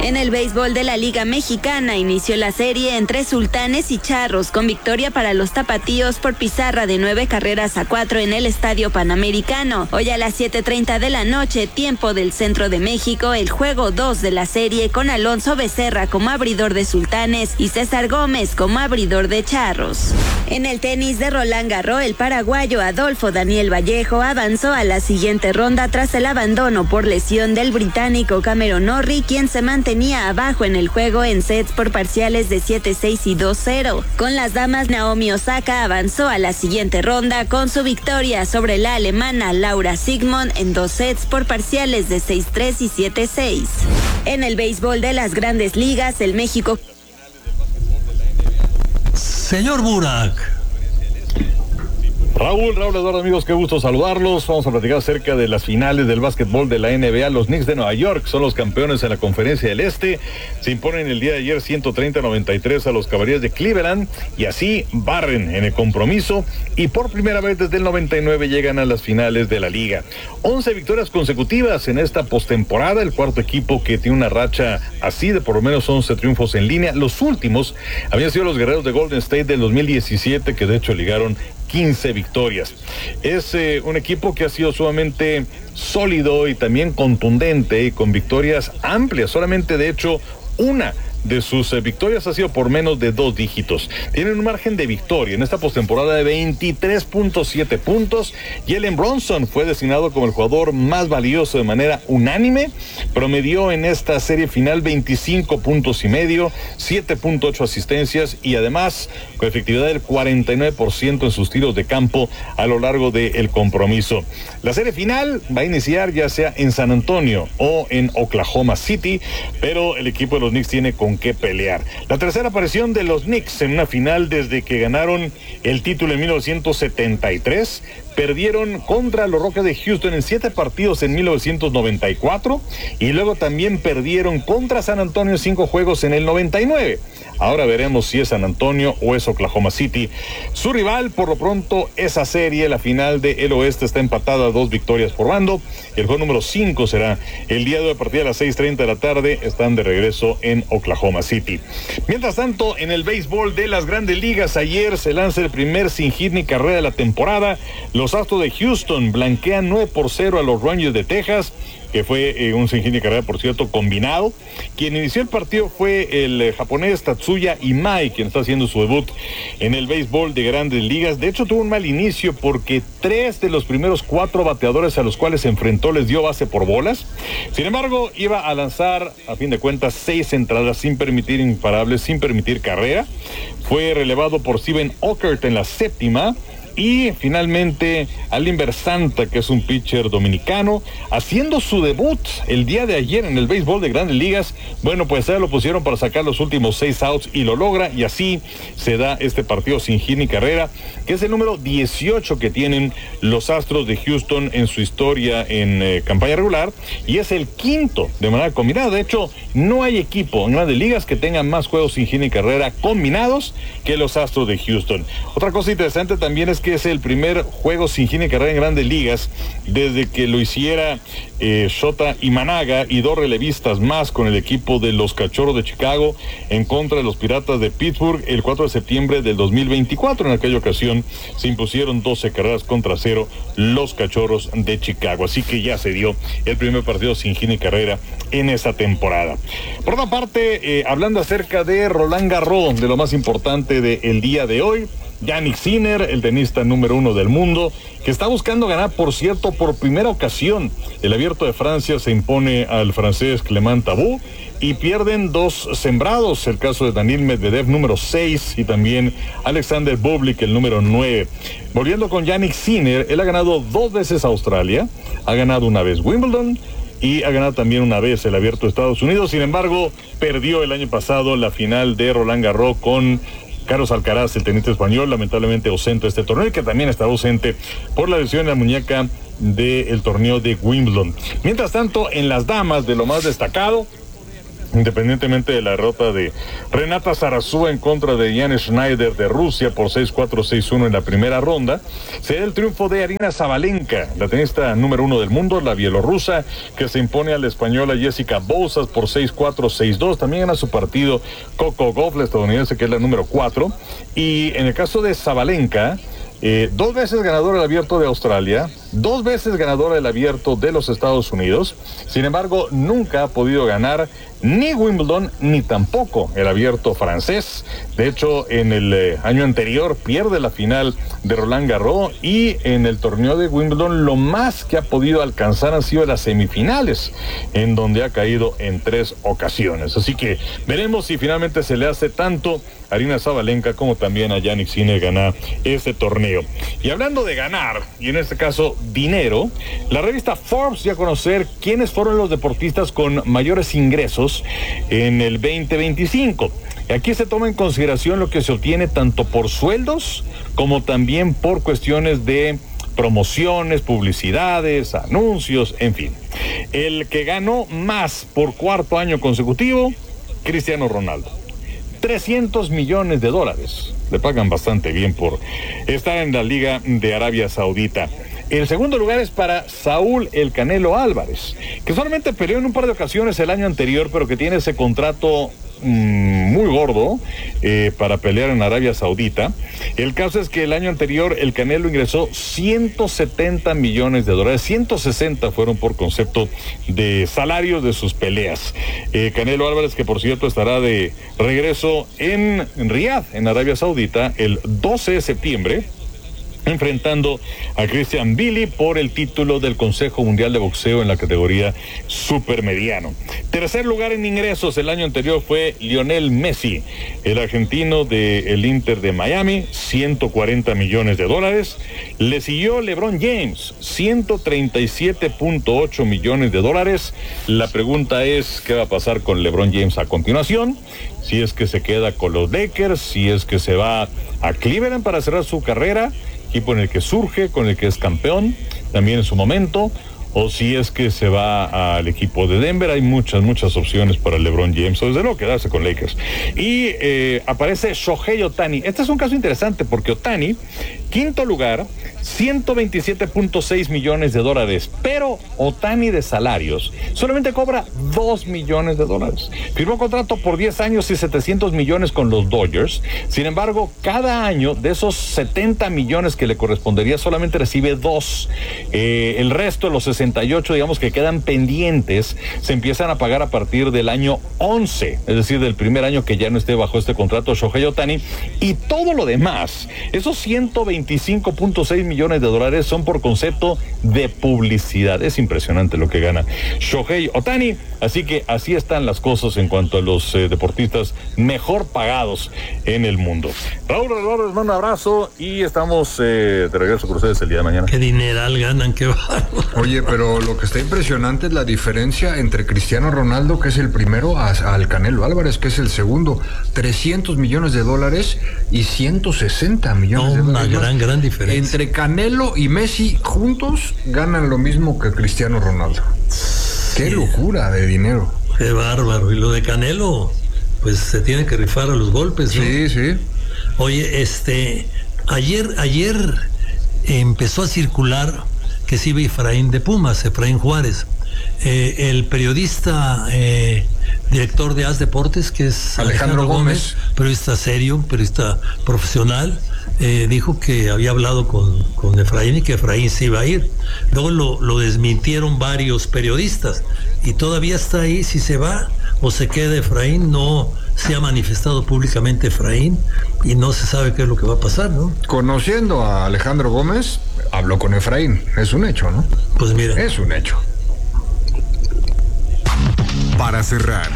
En el béisbol de la Liga Mexicana inició la serie entre Sultanes y Charros con victoria para los tapatíos por pizarra de 9-4 en el Estadio Panamericano. Hoy a las 7:30 de la noche, tiempo del centro de México, el juego 2 de la serie con Alonso Becerra como abridor de Sultanes y César Gómez como abridor de Charros. En el tenis de Roland Garros, el paraguayo Adolfo Daniel Vallejo avanzó a la siguiente ronda tras el abandono por lesión del británico Cameron Norrie, quien se mantenía abajo en el juego en sets por parciales de 7-6 y 2-0. Con las damas, Naomi Osaka avanzó a la siguiente ronda con su victoria sobre la alemana Laura Siegemund en 2 sets por parciales de 6-3 y 7-6. En el béisbol de las Grandes Ligas, el México. Señor Burak. Raúl Eduardo, amigos, qué gusto saludarlos. Vamos a platicar acerca de las finales del básquetbol de la NBA. Los Knicks de Nueva York son los campeones en la Conferencia del Este. Se imponen el día de ayer 130-93 a los Cavaliers de Cleveland y así barren en el compromiso y por primera vez desde el 99 llegan a las finales de la liga. 11 victorias consecutivas en esta postemporada, el cuarto equipo que tiene una racha así de por lo menos 11 triunfos en línea. Los últimos habían sido los guerreros de Golden State del 2017, que de hecho ligaron 15 victorias. Es un equipo que ha sido sumamente sólido y también contundente y con victorias amplias. Solamente de hecho una de sus victorias ha sido por menos de 2 dígitos. Tienen un margen de victoria en esta postemporada de 23.7 puntos. Jalen Brunson fue designado como el jugador más valioso de manera unánime. Promedió en esta serie final 25 puntos y medio, 7.8 asistencias y además con efectividad del 49% en sus tiros de campo a lo largo del compromiso. La serie final va a iniciar ya sea en San Antonio o en Oklahoma City, pero el equipo de los Knicks tiene con qué pelear. La tercera aparición de los Knicks en una final desde que ganaron el título en 1973. Perdieron contra los Rockets de Houston en 7 partidos en 1994 y luego también perdieron contra San Antonio en 5 juegos en el 99. Ahora veremos si es San Antonio o es Oklahoma City. Su rival, por lo pronto, esa serie, la final del Oeste, está empatada a 2 victorias por bando. El juego número 5 será el día de hoy a partir de las 6:30 de la tarde. Están de regreso en Oklahoma City. Mientras tanto, en el béisbol de las Grandes Ligas, ayer se lanza el primer sin hit ni carrera de la temporada. Los Astros de Houston blanquean 9-0 a los Rangers de Texas, que fue un sin hit ni carrera, por cierto, combinado. Quien inició el partido fue el japonés Tatsuya Imai, quien está haciendo su debut en el béisbol de Grandes Ligas. De hecho, tuvo un mal inicio porque 3 de los primeros 4 bateadores a los cuales se enfrentó les dio base por bolas. Sin embargo, iba a lanzar, a fin de cuentas, 6 entradas sin permitir imparables, sin permitir carrera. Fue relevado por Steven Ockert en la 7ª. Y finalmente Alimber Santa, que es un pitcher dominicano, haciendo su debut el día de ayer en el béisbol de Grandes Ligas. Bueno, pues ya lo pusieron para sacar los últimos 6 outs y lo logra, y así se da este partido sin hit ni carrera, que es el número 18 que tienen los Astros de Houston en su historia en campaña regular, y es el 5º de manera combinada. De hecho, no hay equipo en Grandes Ligas que tenga más juegos sin hit ni carrera combinados que los Astros de Houston. Otra cosa interesante también es que es el primer juego sin hit ni carrera en Grandes Ligas desde que lo hiciera Shota Imanaga y 2 relevistas más con el equipo de los Cachorros de Chicago en contra de los Piratas de Pittsburgh el 4 de septiembre del 2024. En aquella ocasión se impusieron 12 carreras contra 0 los Cachorros de Chicago. Así que ya se dio el primer partido sin hit ni carrera en esta temporada. Por otra parte, hablando acerca de Roland Garros, de lo más importante del día de hoy, Jannik Sinner, el tenista número 1 del mundo, que está buscando ganar, por cierto, por primera ocasión. El Abierto de Francia se impone al francés Clément Tabou y pierden 2 sembrados, el caso de Daniil Medvedev, número 6, y también Alexander Bublik, el número 9. Volviendo con Jannik Sinner, él ha ganado 2 veces Australia, ha ganado una vez Wimbledon y ha ganado también una vez el Abierto de Estados Unidos. Sin embargo, perdió el año pasado la final de Roland Garros con Carlos Alcaraz, el tenista español, lamentablemente ausente de este torneo, y que también está ausente por la lesión en la muñeca del torneo de Wimbledon. Mientras tanto, en las damas, de lo más destacado, independientemente de la derrota de Renata Zarazúa en contra de Jan Schneider de Rusia por 6-4, 6-1 en la primera ronda, se da el triunfo de Aryna Sabalenka, la tenista número 1 del mundo, la bielorrusa, que se impone a la española Jessica Bozas por 6-4, 6-2. También gana su partido Coco Gauff, la estadounidense, que es la número 4. Y en el caso de Sabalenka, 2 veces ganadora del Abierto de Australia, 2 veces ganadora del Abierto de los Estados Unidos. Sin embargo, nunca ha podido ganar ni Wimbledon ni tampoco el Abierto francés. De hecho, en el año anterior pierde la final de Roland Garros, y en el torneo de Wimbledon lo más que ha podido alcanzar han sido las semifinales, en donde ha caído en 3 ocasiones. Así que veremos si finalmente se le hace tanto a Aryna Sabalenka como también a Jannik Sinner ganar este torneo. Y hablando de ganar, y en este caso dinero, la revista Forbes dio a conocer quiénes fueron los deportistas con mayores ingresos en el 2025. Aquí se toma en consideración lo que se obtiene tanto por sueldos como también por cuestiones de promociones, publicidades, anuncios, en fin. El que ganó más por 4º año consecutivo, Cristiano Ronaldo. $300 millones. Le pagan bastante bien por estar en la Liga de Arabia Saudita. El segundo lugar es para Saúl El Canelo Álvarez, que solamente peleó en un par de ocasiones el año anterior, pero que tiene ese contrato muy gordo para pelear en Arabia Saudita. El caso es que el año anterior el Canelo ingresó $170 millones, 160 fueron por concepto de salarios de sus peleas. Canelo Álvarez, que por cierto estará de regreso en Riyadh, en Arabia Saudita, el 12 de septiembre, enfrentando a Christian Billy por el título del Consejo Mundial de Boxeo en la categoría supermediano. Tercer lugar en ingresos el año anterior fue Lionel Messi, el argentino del Inter de Miami, $140 millones. Le siguió LeBron James, $137.8 millones. La pregunta es, ¿qué va a pasar con LeBron James a continuación? Si es que se queda con los Lakers, si es que se va a Cleveland para cerrar su carrera, equipo en el que surge, con el que es campeón también en su momento, o si es que se va al equipo de Denver. Hay muchas opciones para LeBron James, o desde luego quedarse con Lakers. Y aparece Shohei Ohtani. Este es un caso interesante porque Ohtani, quinto lugar, $127.6 millones, pero Ohtani de salarios solamente cobra $2 millones. Firmó contrato por 10 años y $700 millones con los Dodgers. Sin embargo, cada año de esos 70 millones que le correspondería solamente recibe 2. El resto, los 68, digamos, que quedan pendientes, se empiezan a pagar a partir del año 11, es decir, del primer año que ya no esté bajo este contrato Shohei Ohtani. Y todo lo demás, esos $125.6 millones, son por concepto de publicidad. Es impresionante lo que gana Shohei Ohtani. Así que así están las cosas en cuanto a los deportistas mejor pagados en el mundo. Raúl Eduardo, les mando un abrazo y estamos de regreso con ustedes el día de mañana. Qué dineral ganan, qué bárbaro. Oye, pero lo que está impresionante es la diferencia entre Cristiano Ronaldo, que es el primero, al Canelo Álvarez, que es el segundo. $300 millones y $160 millones. Una gran diferencia. Entre Canelo y Messi juntos ganan lo mismo que Cristiano Ronaldo. Sí. Qué locura de dinero. Qué bárbaro. Y lo de Canelo, pues se tiene que rifar a los golpes, ¿no? Sí. Oye, ayer empezó a circular que sí iba Efraín de Pumas, Efraín Juárez. El periodista director de AS Deportes, que es Alejandro Gómez, periodista serio, periodista profesional, dijo que había hablado con Efraín y que Efraín se iba a ir. Luego lo desmintieron varios periodistas y todavía está ahí si se va o se queda Efraín. No se ha manifestado públicamente Efraín y no se sabe qué es lo que va a pasar, ¿no? Conociendo a Alejandro Gómez, habló con Efraín. Es un hecho, ¿no? Pues mira. Es un hecho. Para cerrar.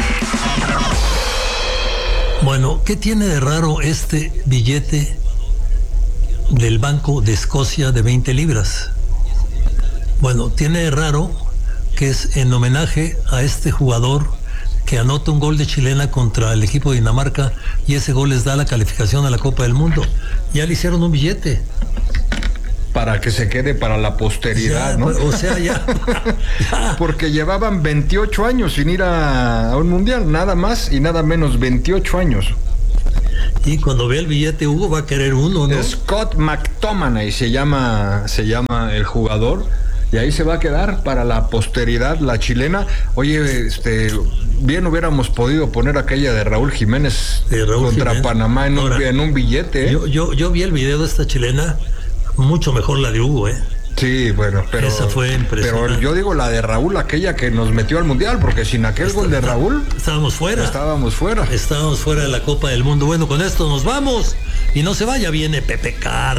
Bueno, ¿qué tiene de raro este billete del Banco de Escocia de 20 libras? Bueno, tiene de raro que es en homenaje a este jugador que anota un gol de chilena contra el equipo de Dinamarca y ese gol les da la calificación a la Copa del Mundo. Ya le hicieron un billete. para que se quede para la posteridad, ya, ¿no? O sea, ya. Porque llevaban 28 años sin ir a un mundial, nada más y nada menos, 28 años. Y cuando ve el billete, Hugo va a querer uno, ¿no? Scott McTominay se llama el jugador, y ahí se va a quedar para la posteridad, la chilena. Oye, bien hubiéramos podido poner aquella de Raúl Jiménez contra Jiménez. Panamá en un billete. Yo vi el video de esta chilena, mucho mejor la de Hugo, Sí, bueno, pero esa fue impresionante. Pero yo digo la de Raúl, aquella que nos metió al mundial, porque sin aquel gol de Raúl estábamos fuera de la Copa del Mundo. Bueno, con esto nos vamos y no se vaya, viene Pepe Car.